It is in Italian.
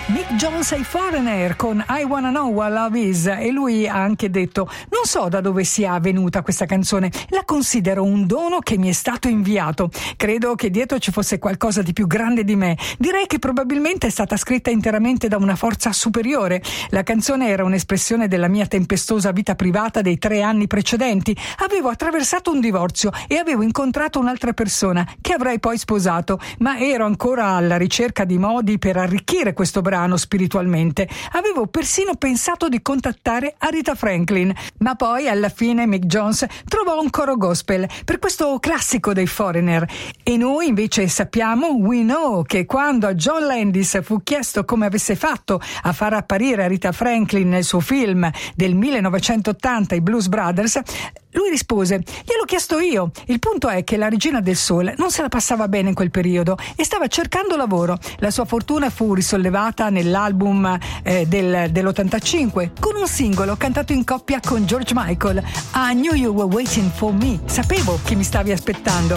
Mick Jones e i Foreigner con I Wanna Know What Love Is, e lui ha anche detto: non so da dove sia venuta questa canzone, la considero un dono che mi è stato inviato, credo che dietro ci fosse qualcosa di più grande di me, direi che probabilmente è stata scritta interamente da una forza superiore. La canzone era un'espressione della mia tempestosa vita privata dei 3 anni precedenti, avevo attraversato un divorzio e avevo incontrato un'altra persona che avrei poi sposato, ma ero ancora alla ricerca di modi per arricchire questo brano spiritualmente. Avevo persino pensato di contattare Aretha Franklin, ma poi alla fine Mick Jones trovò un coro gospel per questo classico dei Foreigner, e noi invece sappiamo, we know, che quando a John Landis fu chiesto come avesse fatto a far apparire Aretha Franklin nel suo film del 1980, i Blues Brothers, lui rispose: gliel'ho chiesto io. Il punto è che la regina del soul non se la passava bene in quel periodo e stava cercando lavoro. La sua fortuna fu risollevata nell'album dell'85 con un singolo cantato in coppia con George Michael, I Knew You Were Waiting For Me. Sapevo che mi stavi aspettando.